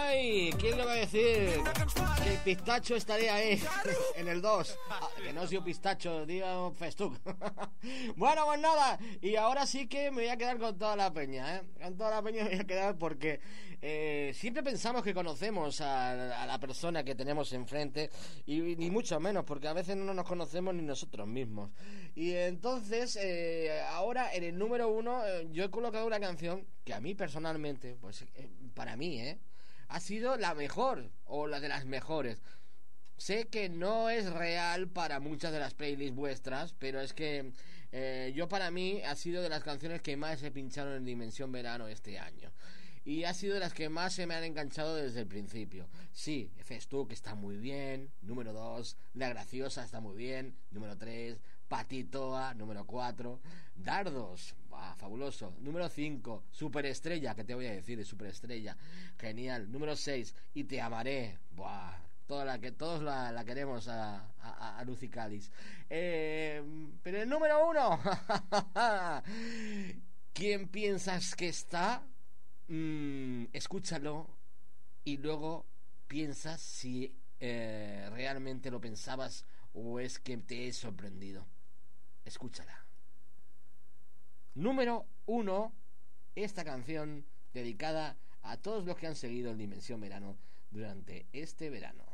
Ay, ¿quién le va a decir que el pistacho estaría ahí en el 2? Que no soy pistacho, digo festuc. Bueno, pues nada, y ahora sí que me voy a quedar con toda la peña, ¿eh? Con toda la peña me voy a quedar porque siempre pensamos que conocemos a la persona que tenemos enfrente y ni mucho menos, porque a veces no nos conocemos ni nosotros mismos. Y entonces, ahora en el número 1 yo he colocado una canción que a mí personalmente, pues para mí, ha sido la mejor o la de las mejores. Sé que no es real para muchas de las playlists vuestras, pero es que yo para mí ha sido de las canciones que más he pinchado en Dimensión Verano este año. Y ha sido de las que más se me han enganchado desde el principio. Sí, Festuc está muy bien. Número 2, La Graciosa está muy bien. Número 3, Patitoa. Número 4, Dardos. Fabuloso. Número 5, Superestrella, que te voy a decir de Superestrella. Genial. Número 6, Y te amaré. Buah. Todos la queremos a Lucy Cáliz. Pero el número 1. ¿Quién piensas que está? Escúchalo y luego piensas si realmente lo pensabas o es que te he sorprendido. Escúchala. Número 1, esta canción dedicada a todos los que han seguido en Dimensión Verano durante este verano.